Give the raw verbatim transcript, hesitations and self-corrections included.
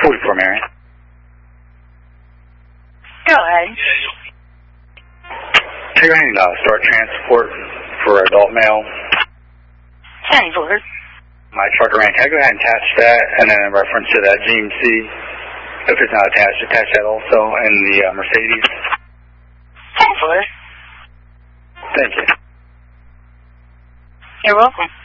forty-four, Marion. Go ahead. Trigger, I need uh, start transport for adult male. ten four. My trucker ran. Can I go ahead and attach that, and then in reference to that G M C, if it's not attached, attach that also, and the uh, Mercedes. ten four. Thank you. You're welcome.